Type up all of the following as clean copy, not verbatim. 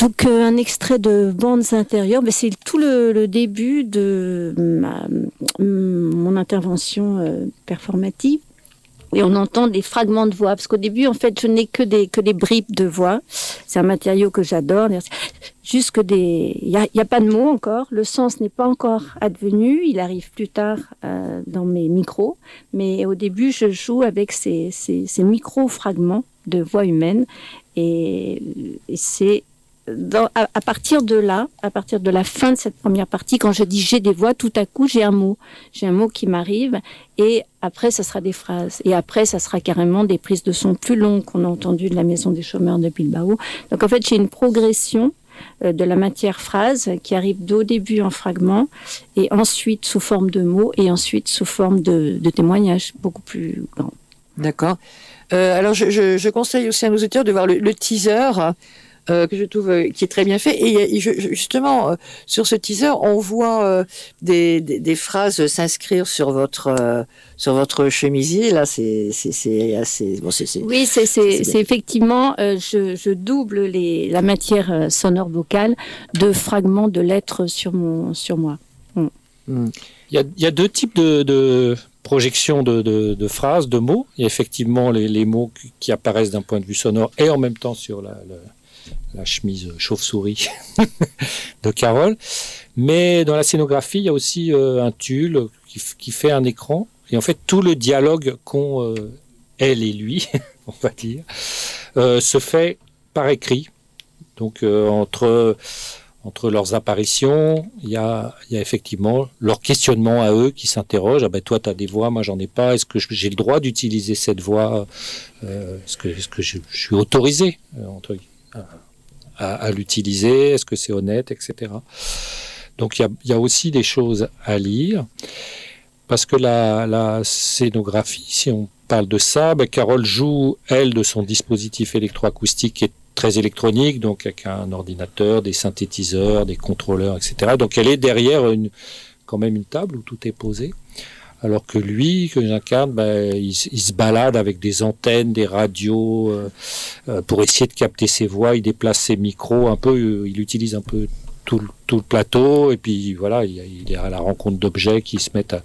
Donc un extrait de Bandes intérieures, c'est tout le début de mon intervention performative. Et on entend des fragments de voix, parce qu'au début, en fait, je n'ai que des bribes de voix. C'est un matériau que j'adore. Juste que il y a pas de mots encore. Le sens n'est pas encore advenu. Il arrive plus tard dans mes micros. Mais au début, je joue avec ces micro-fragments de voix humaine. Et c'est à partir de la fin de cette première partie, quand je dis j'ai des voix, tout à coup j'ai un mot qui m'arrive, et après ça sera des phrases, et après ça sera carrément des prises de son plus longues qu'on a entendues de la Maison des Chômeurs de Bilbao. Donc en fait j'ai une progression de la matière phrase qui arrive au début en fragments, et ensuite sous forme de mots, et ensuite sous forme de témoignages beaucoup plus grands. D'accord. Alors je conseille aussi à nos auditeurs de voir le teaser que je trouve qui est très bien fait. Et justement, sur ce teaser, on voit des phrases s'inscrire sur votre chemisier. Là, c'est assez. Bon, oui, c'est effectivement. Je double la matière sonore vocale de fragments de lettres sur moi. Il y a deux types de projection de phrases, de mots. Il y a effectivement les mots qui apparaissent d'un point de vue sonore et en même temps sur la chemise chauve-souris de Carole. Mais dans la scénographie, il y a aussi un tulle qui fait un écran. Et en fait, tout le dialogue qu'ont elle et lui, on va dire, se fait par écrit. Donc, entre leurs apparitions, il y a effectivement leur questionnement à eux qui s'interrogent. Toi, tu as des voix, moi, j'en ai pas. Est-ce que j'ai le droit d'utiliser cette voix Est-ce que je suis autorisé à l'utiliser? Est-ce que c'est honnête, etc. Donc, il y a aussi des choses à lire. Parce que la scénographie, si on parle de ça, Carole joue, elle, de son dispositif électroacoustique qui est très électronique, donc avec un ordinateur, des synthétiseurs, des contrôleurs, etc. Donc elle est derrière quand même une table où tout est posé. Alors que lui, que j'incarne, il se balade avec des antennes, des radios, pour essayer de capter ses voix. Il déplace ses micros un peu, il utilise un peu tout le plateau, et puis voilà, il est à la rencontre d'objets qui se mettent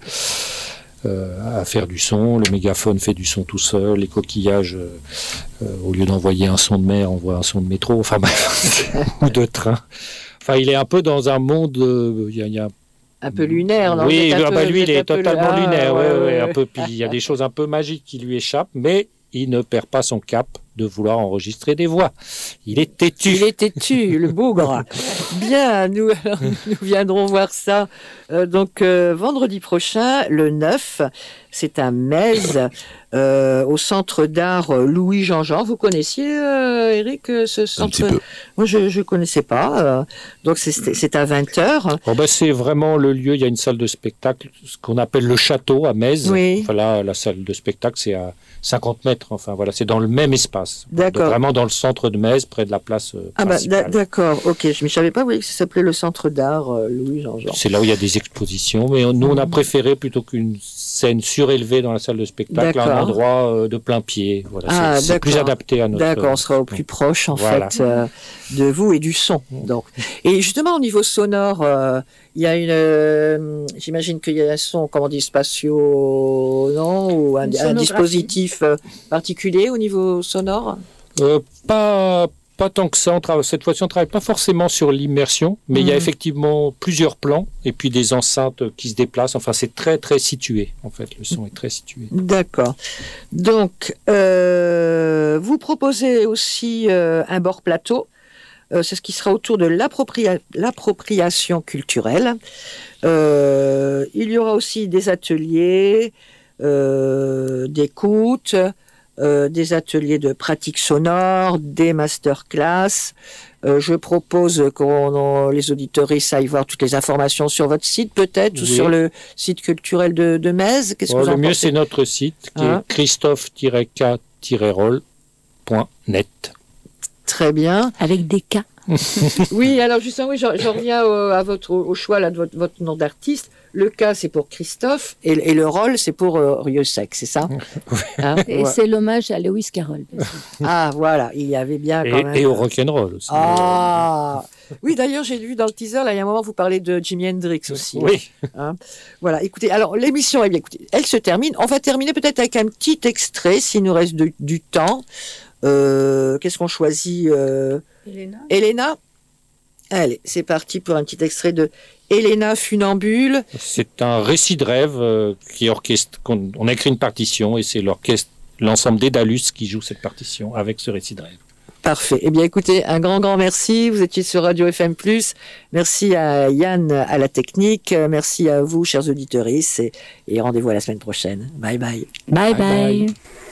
à faire du son. Le mégaphone fait du son tout seul, les coquillages, au lieu d'envoyer un son de mer, envoie un son de métro, enfin bref, ou de train. Enfin, il est un peu dans un monde, il y a un peu lunaire, non? Oui, lui, il est totalement lunaire, ouais. Un peu. Puis il y a des choses un peu magiques qui lui échappent, mais il ne perd pas son cap de vouloir enregistrer des voix. Il est têtu. Le bougre. Bien, nous viendrons voir ça vendredi prochain, le 9. C'est à Metz, au Centre d'art Louis Jean-Jean. Vous connaissiez, Eric, ce centre? Un petit peu. Moi, je ne connaissais pas. Donc, c'est à 20h. C'est vraiment le lieu. Il y a une salle de spectacle, ce qu'on appelle le château à Metz. Oui. Enfin, la salle de spectacle, c'est à 50 mètres. Enfin, voilà, c'est dans le même espace. D'accord. Donc, vraiment dans le centre de Metz, près de la place principale. D'accord. Ok. Je ne savais pas que ça s'appelait le Centre d'art Louis Jean-Jean. C'est là où il y a des expositions. Mais nous, on a préféré, plutôt qu'une scène surélevée dans la salle de spectacle, un endroit de plein pied. Voilà, c'est plus adapté à notre... D'accord, on sera au plus proche, fait, de vous et du son. Donc. Et justement, au niveau sonore, il y a j'imagine qu'il y a un son, comment on dit, spatio, non? Ou un dispositif particulier au niveau sonore? Pas tant que ça. Cette fois-ci, on ne travaille pas forcément sur l'immersion, mais il y a effectivement plusieurs plans et puis des enceintes qui se déplacent. Enfin, c'est très, très situé, en fait. Le son est très situé. D'accord. Donc, vous proposez aussi un bord plateau. C'est ce qui sera autour de l'appropriation culturelle. Il y aura aussi des ateliers d'écoute, des ateliers de pratique sonore, des masterclass. Je propose que les auditeuristes aillent voir toutes les informations sur votre site, peut-être, ou sur le site culturel de Metz. Qu'est-ce que vous en pensez? Le mieux, c'est notre site, qui est christophe-k-roll.net. Très bien. Avec des K. Oui, alors justement, oui, j'en reviens au choix là, de votre nom d'artiste. Le K, c'est pour Christophe, et le rôle, c'est pour Rieussec, c'est ça? Hein? Et c'est l'hommage à Lewis Carroll. Ah, voilà, il y avait bien quand même... Et au rock'n'roll aussi. Ah oui, d'ailleurs, j'ai vu dans le teaser, là, il y a un moment, vous parlez de Jimi Hendrix aussi. Oui. Hein. Voilà, écoutez, alors l'émission, eh bien, écoutez, elle se termine. On va terminer peut-être avec un petit extrait, s'il nous reste du temps. Qu'est-ce qu'on choisit Elena. Allez, c'est parti pour un petit extrait de Elena Funambule. C'est un récit de rêve qui orchestre. On a écrit une partition et c'est l'ensemble d'Edalus qui joue cette partition avec ce récit de rêve. Parfait. Eh bien, écoutez, un grand merci. Vous étiez sur Radio FM+. Merci à Yann à la technique. Merci à vous, chers auditeurs. Et rendez-vous à la semaine prochaine. Bye bye. Bye bye.